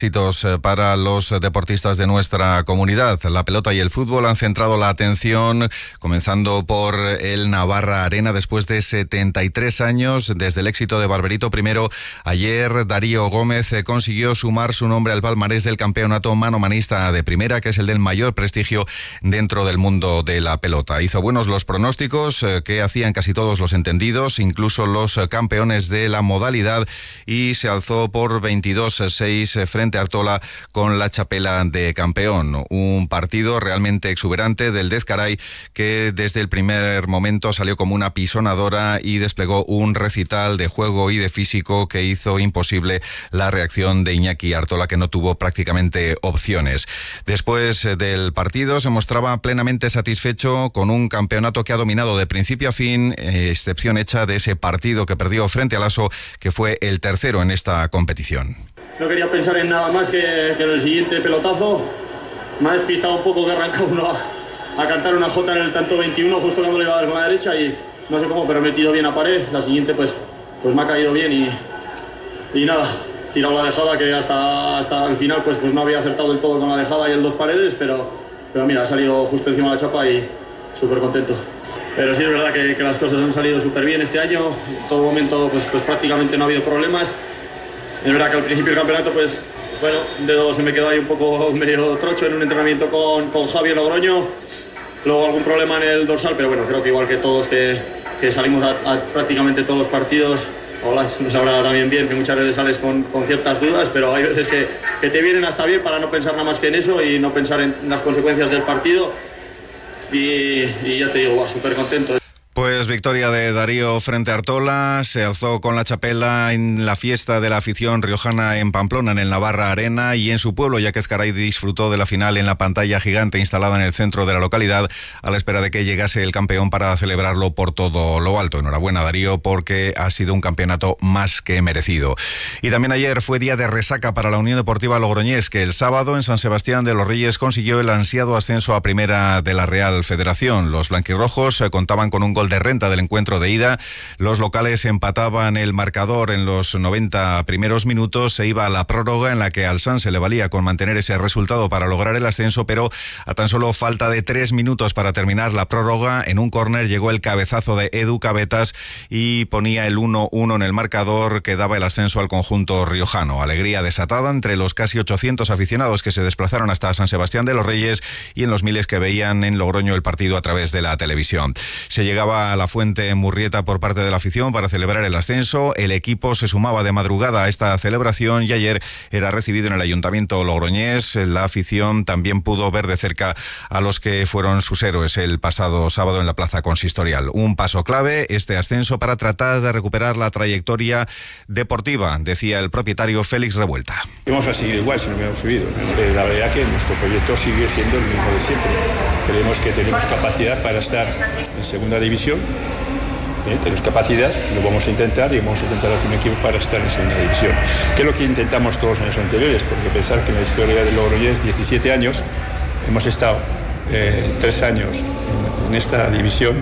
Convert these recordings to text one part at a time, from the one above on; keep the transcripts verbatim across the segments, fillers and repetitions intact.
Éxitos para los deportistas de nuestra comunidad. La pelota y el fútbol han centrado la atención, comenzando por el Navarra Arena después de setenta y tres años desde el éxito de Barberito Primero. Ayer Darío Gómez consiguió sumar su nombre al palmarés del campeonato manomanista de primera, que es el del mayor prestigio dentro del mundo de la pelota. Hizo buenos los pronósticos que hacían casi todos los entendidos, incluso los campeones de la modalidad, y se alzó por veintidós a seis frente Artola con la chapela de campeón. Un partido realmente exuberante del Dezcaray, que desde el primer momento salió como una pisonadora y desplegó un recital de juego y de físico que hizo imposible la reacción de Iñaki Artola, que no tuvo prácticamente opciones. Después del partido se mostraba plenamente satisfecho con un campeonato que ha dominado de principio a fin, excepción hecha de ese partido que perdió frente al Lasso, que fue el tercero en esta competición. No quería pensar en nada más que, que en el siguiente pelotazo. Me ha despistado un poco que arranca uno a, a cantar una jota en el tanto veintiuno justo cuando le iba a dar con la derecha y no sé cómo, pero he metido bien a pared. La siguiente pues, pues me ha caído bien y, y nada, tirado la dejada, que hasta, hasta el final pues, pues no había acertado del todo con la dejada y el dos paredes, pero, pero mira, ha salido justo encima de la chapa y súper contento. Pero sí es verdad que, que las cosas han salido súper bien este año. En todo momento pues, pues prácticamente no ha habido problemas. Es verdad que al principio del campeonato, pues, bueno, un dedo se me quedó ahí un poco medio trocho en un entrenamiento con, con Javi en Logroño. Luego algún problema en el dorsal, pero bueno, creo que igual que todos que, que salimos a, a prácticamente todos los partidos, hola, nos sabrá también bien que muchas veces sales con, con ciertas dudas, pero hay veces que, que te vienen hasta bien para no pensar nada más que en eso y no pensar en las consecuencias del partido. Y, y ya te digo, súper contento. Pues victoria de Darío frente a Artola, se alzó con la chapela en la fiesta de la afición riojana en Pamplona, en el Navarra Arena, y en su pueblo, ya que Ezcaray disfrutó de la final en la pantalla gigante instalada en el centro de la localidad, a la espera de que llegase el campeón para celebrarlo por todo lo alto. Enhorabuena, Darío, porque ha sido un campeonato más que merecido. Y también ayer fue día de resaca para la Unión Deportiva Logroñés, que el sábado en San Sebastián de los Reyes consiguió el ansiado ascenso a primera de la Real Federación. Los blanquirrojos contaban con un gol de renta del encuentro de ida. Los locales empataban el marcador en los noventa primeros minutos. Se iba a la prórroga, en la que al San se le valía con mantener ese resultado para lograr el ascenso, pero a tan solo falta de tres minutos para terminar la prórroga, en un córner llegó el cabezazo de Edu Cabetas y ponía el uno uno en el marcador, que daba el ascenso al conjunto riojano. Alegría desatada entre los casi ochocientos aficionados que se desplazaron hasta San Sebastián de los Reyes y en los miles que veían en Logroño el partido a través de la televisión. Se llegaba a la fuente en Murrieta por parte de la afición para celebrar el ascenso. El equipo se sumaba de madrugada a esta celebración y ayer era recibido en el Ayuntamiento logroñés. La afición también pudo ver de cerca a los que fueron sus héroes el pasado sábado en la Plaza Consistorial. Un paso clave este ascenso para tratar de recuperar la trayectoria deportiva, decía el propietario Félix Revuelta. Vamos a seguir igual si no hubiéramos subido. La verdad que nuestro proyecto sigue siendo el mismo de siempre. Creemos que tenemos capacidad para estar en segunda división. Bien, tenemos capacidad, lo vamos a intentar y vamos a intentar hacer un equipo para estar en segunda división. ¿Qué es lo que intentamos todos en los años anteriores? Porque pensar que en la historia de Logroñés, diecisiete años, hemos estado eh, tres años en, en esta división,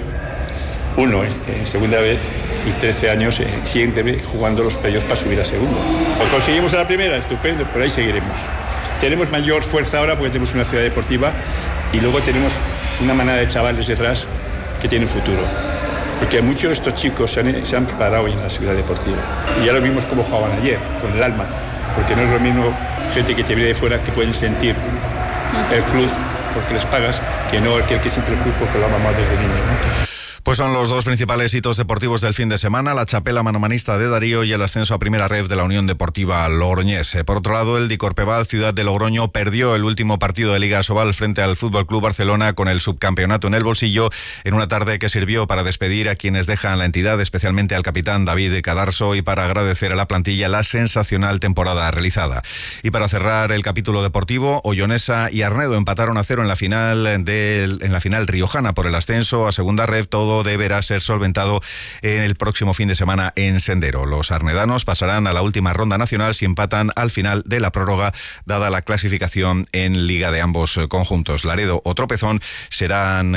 uno en, en segunda vez y trece años en siguiente vez jugando los playoffs para subir a segunda. Lo conseguimos a la primera, estupendo, pero ahí seguiremos. Tenemos mayor fuerza ahora porque tenemos una ciudad deportiva y luego tenemos una manada de chavales detrás que tienen futuro. Porque muchos de estos chicos se han, se han preparado hoy en la ciudad deportiva. Y ya lo vimos como jugaban ayer, con el alma. Porque no es lo mismo gente que te viene de fuera que pueden sentir el club porque les pagas, que no el que, el que siente el club porque lo ha mamado desde niño, ¿no? Pues son los dos principales hitos deportivos del fin de semana, la chapela manomanista de Darío y el ascenso a primera ref de la Unión Deportiva Logroñés. Por otro lado, el Dicorpebal Ciudad de Logroño perdió el último partido de Liga Asobal frente al Fútbol Club Barcelona con el subcampeonato en el bolsillo, en una tarde que sirvió para despedir a quienes dejan la entidad, especialmente al capitán David Cadarso, y para agradecer a la plantilla la sensacional temporada realizada. Y para cerrar el capítulo deportivo, Ollonesa y Arnedo empataron a cero en la final de, en la final riojana por el ascenso a segunda ref. Todo deberá ser solventado en el próximo fin de semana en Sendero. Los arnedanos pasarán a la última ronda nacional si empatan al final de la prórroga, dada la clasificación en liga de ambos conjuntos. Laredo o Tropezón serán